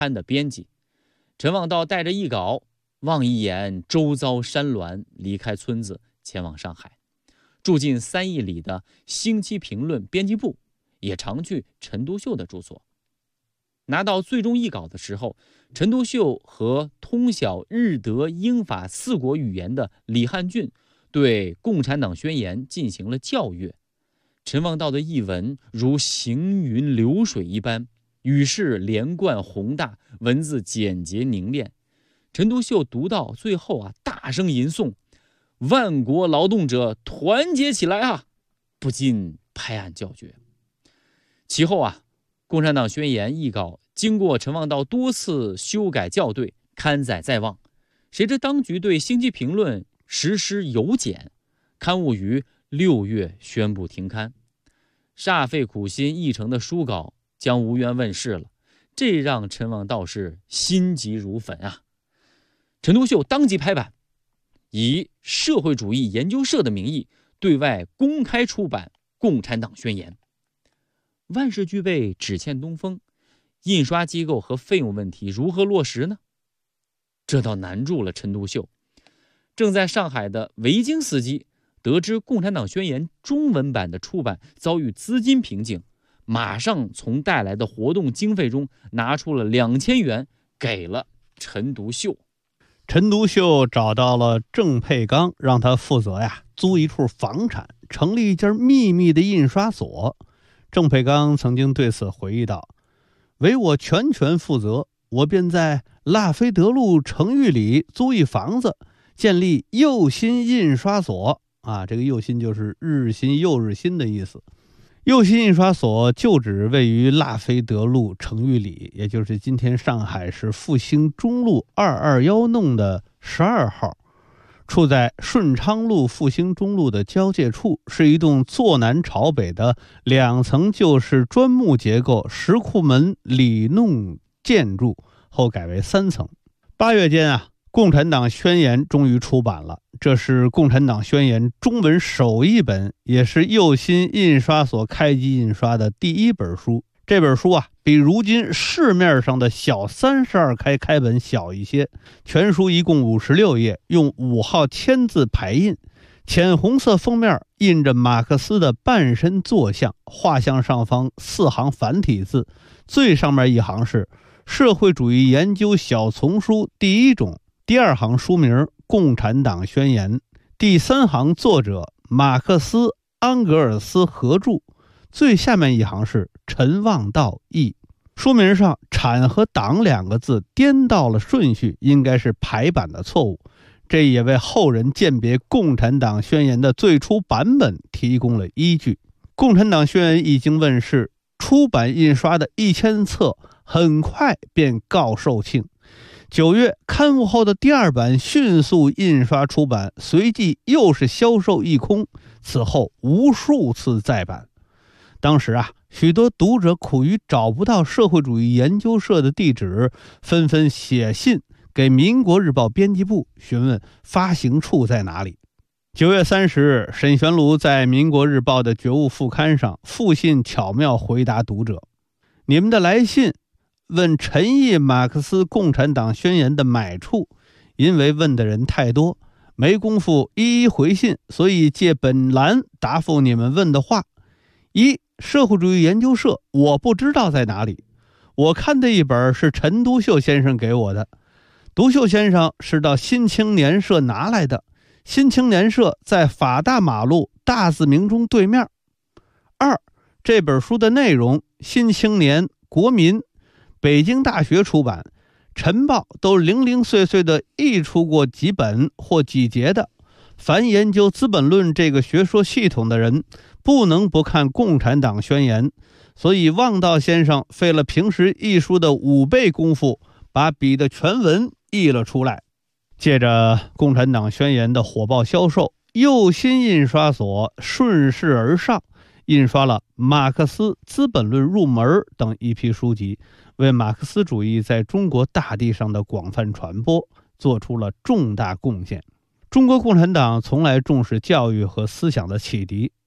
刊的编辑。陈望道带着译稿，望一眼周遭山峦，离开村子，前往上海。住进3亿里的《星期评论》编辑部，也常去陈独秀的住所。拿到最终译稿的时候，陈独秀和通晓日德英法4国语言的李汉俊对《共产党宣言》进行了校阅。陈望道的译文如行云流水一般，语势连贯宏大，文字简洁凝练。陈独秀读到最后大声吟诵：“万国劳动者团结起来啊！”不禁拍案叫绝。其后共产党宣言译稿经过陈望道多次修改校对，刊载在望。谁知当局对《星期评论》实施邮检，刊物于6月宣布停刊。煞费苦心译成的书稿将无缘问世了，这让陈望道是心急如焚啊！陈独秀当即拍板，以社会主义研究社的名义对外公开出版《共产党宣言》。万事俱备，只欠东风，印刷机构和费用问题如何落实呢？这倒难住了陈独秀。正在上海的维京司机得知《共产党宣言》中文版的出版遭遇资金瓶颈，马上从带来的活动经费中拿出了2000元给了陈独秀。 陈独秀找到了郑佩刚，让他负责租一处房产，成立一家秘密的印刷所。郑佩刚曾经对此回忆道：“唯我全权负责，我便在拉菲德路成玉里租一房子，建立右新印刷所。”这个右新就是日新又日新的意思。右新印刷所就址位于拉菲德路成玉里，也就是今天上海市复兴中路221弄的12号，处在顺昌路复兴中路的交界处，是一栋坐南朝北的2层旧式砖木结构石库门里弄建筑，后改为3层。8月间共产党宣言终于出版了，这是共产党宣言中文首译本，也是右新印刷所开机印刷的第1本书。这本书比如今市面上的小32开开本小一些，全书一共56页，用5号铅字排印，浅红色封面印着马克思的半身坐像，画像上方4行繁体字，最上面一行是社会主义研究小丛书第1种，第2行书名《共产党宣言》，第3行作者马克思、安格尔斯合著，最下面一行是陈望道译。书名上产和党2个字颠倒了顺序，应该是排版的错误，这也为后人鉴别共产党宣言的最初版本提供了依据。共产党宣言一经问世，出版印刷的1000册很快便告售罄。9月刊物后的第2版迅速印刷出版，随即又是销售一空，此后无数次再版。当时许多读者苦于找不到社会主义研究社的地址，纷纷写信给民国日报编辑部询问发行处在哪里。9月30日，沈玄庐在民国日报的觉悟副刊上复信巧妙回答读者：你们的来信问陈译马克思共产党宣言的买处，因为问的人太多，没工夫一一回信，所以借本栏答复你们问的话。社会主义研究社我不知道在哪里，我看的一本是陈独秀先生给我的，独秀先生是到新青年社拿来的，新青年社在法大马路大字明中对面。这本书的内容新青年、国民、北京大学出版，晨报都零零碎碎的译出过几本或几节的，凡研究资本论这个学说系统的人不能不看共产党宣言，所以望道先生费了平时译书的5倍功夫，把笔的全文译了出来。借着共产党宣言的火爆销售，右新印刷所顺势而上，印刷了《马克思资本论入门》等一批书籍，为马克思主义在中国大地上的广泛传播做出了重大贡献。中国共产党从来重视教育和思想的启迪，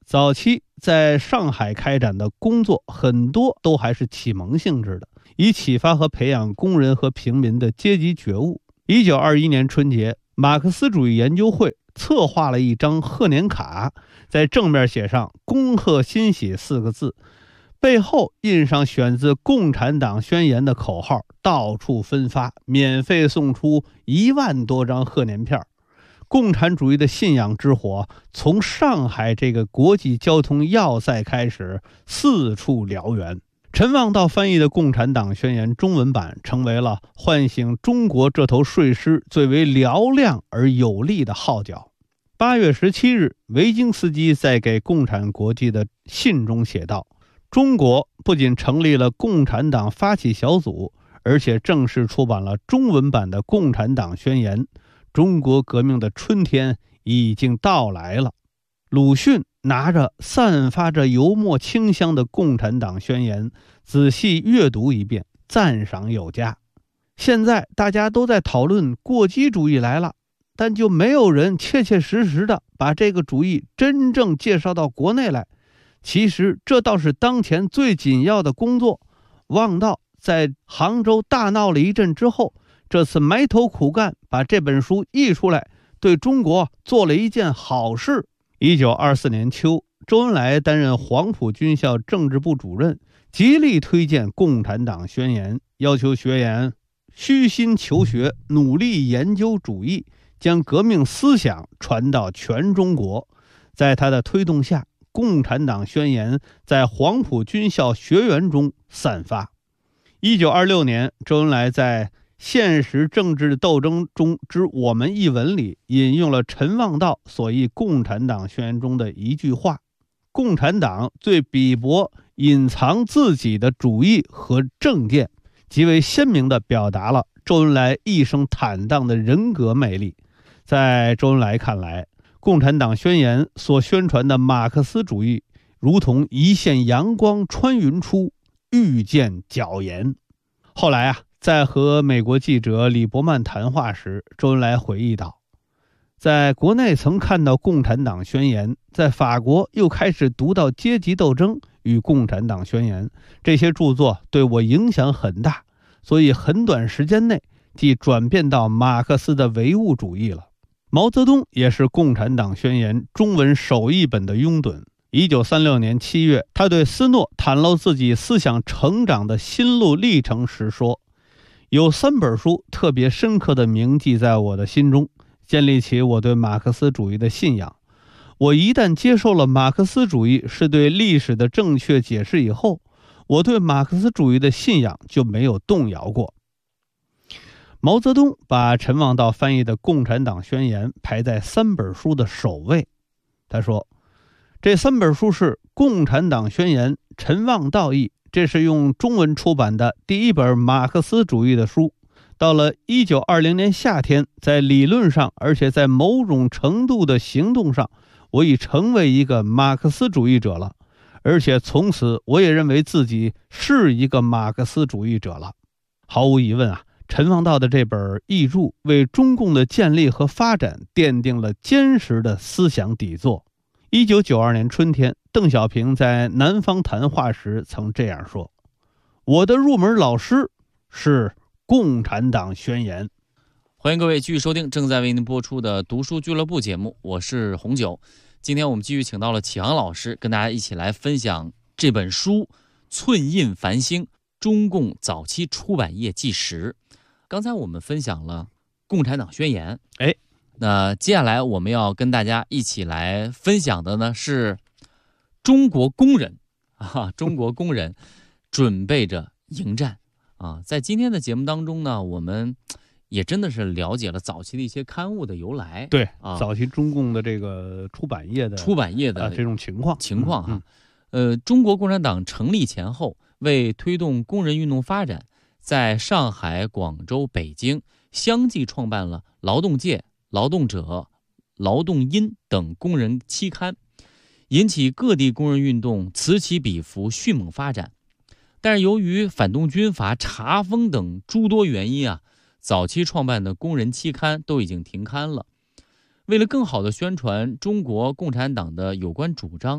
早期在上海开展的工作很多都还是启蒙性质的，以启发和培养工人和平民的阶级觉悟。1921年春节，马克思主义研究会策划了一张贺年卡，在正面写上“恭贺新喜”4个字，背后印上选自《共产党宣言》的口号，到处分发，免费送出1万多张贺年片。共产主义的信仰之火从上海这个国际交通要塞开始，四处燎原。陈望道翻译的《共产党宣言》中文版成为了唤醒中国这头睡狮最为嘹亮而有力的号角。8月17日，维京斯基在给共产国际的信中写道：中国不仅成立了共产党发起小组，而且正式出版了中文版的《共产党宣言》。中国革命的春天已经到来了。鲁迅拿着散发着油墨清香的《共产党宣言》仔细阅读一遍，赞赏有加。现在大家都在讨论过激主义来了，但就没有人切切实实的把这个主义真正介绍到国内来。其实这倒是当前最紧要的工作。望道在杭州大闹了一阵之后，这次埋头苦干，把这本书译出来，对中国做了一件好事。1924年秋，周恩来担任黄埔军校政治部主任，极力推荐《共产党宣言》，要求学员虚心求学，努力研究主义，将革命思想传到全中国。在他的推动下，《共产党宣言》在黄埔军校学员中散发。1926年，周恩来在现实政治斗争中之我们一文里引用了陈望道所译《共产党宣言》中的一句话：共产党最鄙薄隐藏自己的主义和政见，极为鲜明地表达了周恩来一生坦荡的人格魅力。在周恩来看来，《共产党宣言》所宣传的马克思主义如同一线阳光穿云出，愈见皎颜。后来在和美国记者李伯曼谈话时，周恩来回忆道：在国内曾看到《共产党宣言》，在法国又开始读到《阶级斗争与共产党宣言》，这些著作对我影响很大，所以很短时间内即转变到马克思的唯物主义了。毛泽东也是《共产党宣言》中文首译本的拥趸。1936年7月，他对斯诺袒露自己思想成长的心路历程时说：有3本书特别深刻地铭记在我的心中，建立起我对马克思主义的信仰。我一旦接受了马克思主义是对历史的正确解释以后，我对马克思主义的信仰就没有动摇过。毛泽东把陈望道翻译的《共产党宣言》排在3本书的首位。他说，这3本书是《共产党宣言》陈望道译，这是用中文出版的第一本马克思主义的书。到了1920年夏天，在理论上，而且在某种程度的行动上，我已成为一个马克思主义者了，而且从此我也认为自己是一个马克思主义者了。毫无疑问陈望道的这本译著为中共的建立和发展奠定了坚实的思想底座。1992年春天，邓小平在南方谈话时曾这样说：我的入门老师是《共产党宣言》。 欢迎各位继续收听正在为您播出的读书俱乐部节目，我是红九。今天我们继续请到了启航老师，跟大家一起来分享这本书《寸印繁星：中共早期出版业纪实》。刚才我们分享了《共产党宣言》，那接下来我们要跟大家一起来分享的呢是中国工人中国工人准备着迎战在今天的节目当中呢，我们也真的是了解了早期的一些刊物的由来， 对早期中共的这个出版业的这种情况中国共产党成立前后，为推动工人运动发展，在上海、广州、北京相继创办了劳动界、劳动者、劳动音等工人期刊，引起各地工人运动此起彼伏，迅猛发展。但是由于反动军阀、查封等诸多原因早期创办的工人期刊都已经停刊了。为了更好地宣传中国共产党的有关主张，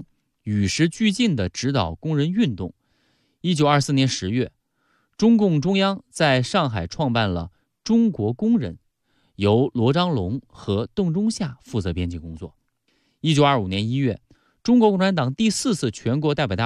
与时俱进地指导工人运动。1924年10月，中共中央在上海创办了中国工人，由罗章龙和邓中夏负责编辑工作。1925年1月，中国共产党第4次全国代表大